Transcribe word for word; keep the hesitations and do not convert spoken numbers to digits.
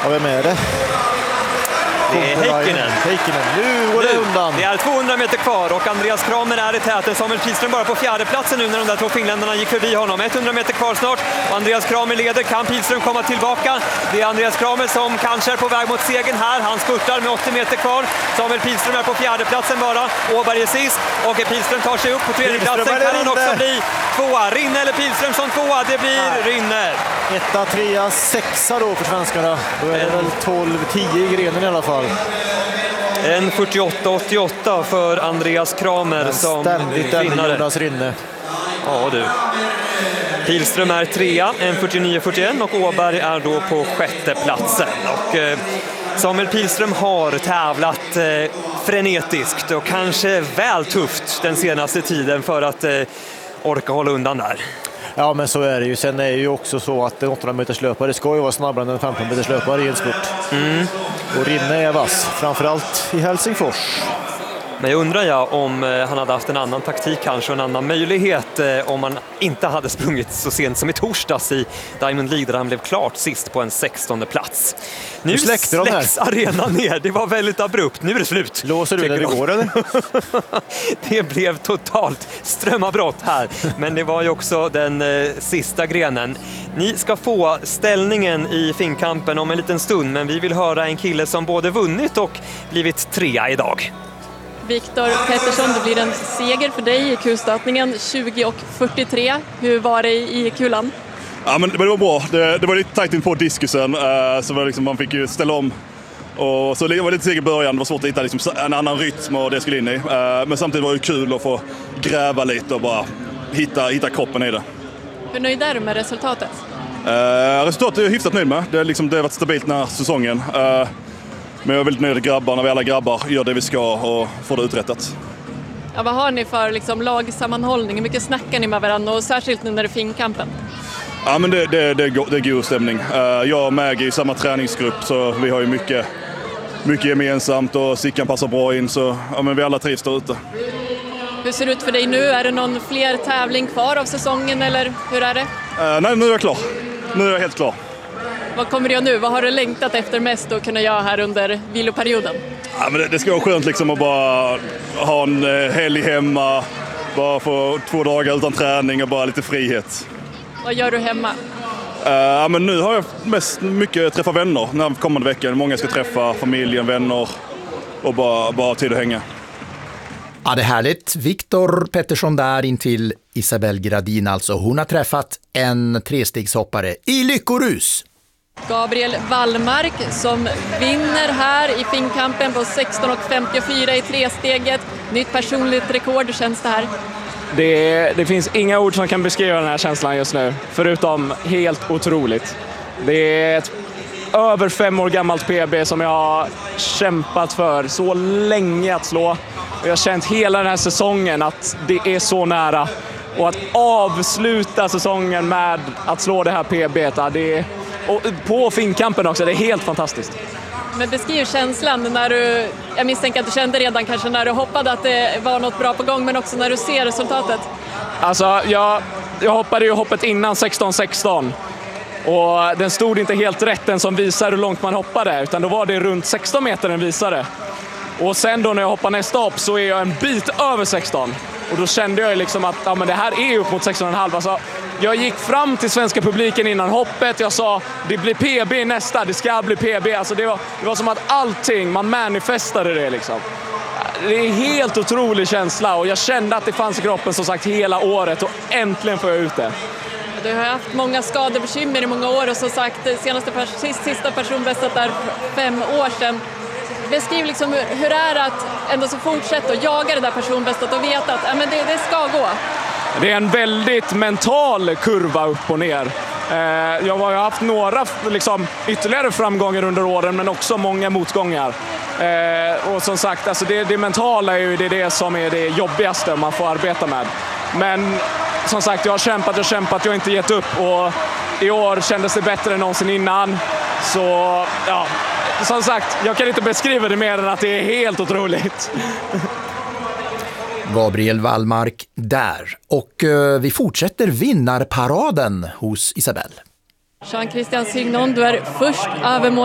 Ja, vem är det? Det är Heikkinen. Heikkinen. Nu går det Nu, undan. Det är tvåhundra meter kvar och Andreas Kramer är i täten. Samuel Pihlström bara på fjärde platsen nu när de där två finländarna gick förbi honom. hundra meter kvar snart och Andreas Kramer leder. Kan Pihlström komma tillbaka? Det är Andreas Kramer som kanske är på väg mot segern här. Han spurtar med åttio meter kvar. Samuel Pihlström är på fjärde platsen bara. Åberg är sist och Pihlström tar sig upp på tredje platsen. Kan han också bli tvåa? Rinne eller Pihlström som tvåa? Det blir Nej. Rinne. Etta, trea, sexa då för svenskarna. Då är det väl tolv tio i grenen i alla fall. En fyrtioåtta åttioåtta för Andreas Kramer som ständigt vinnare. Jonas Rinne. Ja du. Pihlström är trea, en fyrtionio fyrtioett och Åberg är då på sjätte platsen. Och eh, Samuel Pihlström har tävlat eh, frenetiskt och kanske väl tufft den senaste tiden för att eh, orka hålla undan där. Ja, men så är det ju. Sen är det ju också så att en åttahundra meters löpare ska ju vara snabbare än en femton meters löpare i en spurt. Mm. Och Rinne är vass, framförallt i Helsingfors. Men jag undrar jag om han hade haft en annan taktik kanske, en annan möjlighet om han inte hade sprungit så sent som i torsdags i Diamond League där han blev klart sist på en sextonde plats. Nu, nu släcks arenan ner, det var väldigt abrupt, nu är det slut. Låser du när det går eller? Det blev totalt strömavbrott här, men det var ju också den eh, sista grenen. Ni ska få ställningen i finkampen om en liten stund, men vi vill höra en kille som både vunnit och blivit trea idag. Viktor Pettersson, det blir en seger för dig i kulstötningen, tjugo fyrtiotre. Hur var det i kulan? Ja, men det var bra. Det, det var lite tajt in på diskusen, uh, så var liksom, man fick ju ställa om. Och så det var lite seg i början, det var svårt att hitta liksom en annan rytm och det skulle in i. Uh, men samtidigt var det kul att få gräva lite och bara hitta, hitta kroppen i det. Hur nöjd är du med resultatet? Uh, resultatet är jag hyfsat nöjd med. Det, är liksom, det har varit stabilt den här säsongen. Uh, Men jag är väldigt nöjd med grabbarna, vi alla grabbar gör det vi ska och får det uträttat. Ja, vad har ni för liksom, lagsammanhållning? Hur mycket snackar ni med varandra och särskilt nu när det är finkampen? Ja, men det, det, det, det är god stämning. Jag och Maggie är i samma träningsgrupp så vi har ju mycket, mycket gemensamt och Sickan passar bra in så ja, men vi alla trivs där ute. Hur ser det ut för dig nu? Är det någon fler tävling kvar av säsongen eller hur är det? Uh, nej, nu är jag klar. Nu är jag helt klar. Vad kommer du göra nu? Vad har du längtat efter mest att kunna göra här under viloperioden? Ja, men det, det ska vara skönt liksom att bara ha en helg hemma, bara få två dagar utan träning och bara lite frihet. Vad gör du hemma? Uh, ja, men nu har jag mest mycket träffa vänner den här kommande veckan. Många ska träffa familjen, vänner och bara, bara tid att hänga. Ja, det är härligt. Viktor Pettersson där in till Isabelle Gradin alltså. Hon har träffat en trestegshoppare i lyckorus. Gabriel Wallmark som vinner här i finkampen på sexton femtiofyra i tresteget. Nytt personligt rekord, hur känns det här? Det, det finns inga ord som kan beskriva den här känslan just nu, förutom helt otroligt. Det är ett över fem år gammalt P B som jag har kämpat för så länge att slå. Och jag har känt hela den här säsongen att det är så nära. Och att avsluta säsongen med att slå det här P B, det är, och på finkampen också, det är helt fantastiskt. Men beskriv känslan när du, jag misstänker att du kände redan kanske när du hoppade att det var något bra på gång, men också när du ser resultatet. Alltså, jag, jag hoppade ju hoppet innan sexton sexton. Och den stod inte helt rätt, den som visar hur långt man hoppade, utan då var det runt sexton meter den visade. Och sen då när jag hoppar nästa hopp så är jag en bit över sexton. Och då kände jag liksom att ja, men det här är upp mot sexton komma fem. Alltså, jag gick fram till svenska publiken innan hoppet. Jag sa, det blir P B nästa, det ska bli P B. Alltså, det, var, det var som att allting, man manifestade det liksom. Det är en helt otrolig känsla och jag kände att det fanns i kroppen som sagt hela året och äntligen får jag ut det. Du har haft många skadebekymmer i många år och som sagt senaste sist, sista personbästet där fem år sedan. Beskriv liksom hur, hur är det att ändå så fortsätta och jaga det där personbästet och veta att äh, men det, det ska gå. Det är en väldigt mental kurva upp och ner. Eh, jag har haft några liksom, ytterligare framgångar under åren men också många motgångar. Eh, och som sagt, alltså det, det mentala är ju det, det som är det jobbigaste man får arbeta med. Men som sagt, jag har kämpat och kämpat, jag har inte gett upp och i år kändes det bättre än någonsin innan. Så ja, som sagt, jag kan inte beskriva det mer än att det är helt otroligt. Gabriel Wallmark där. Och eh, vi fortsätter vinnarparaden hos Isabelle. Jean-Christian Signon, du är först över mål.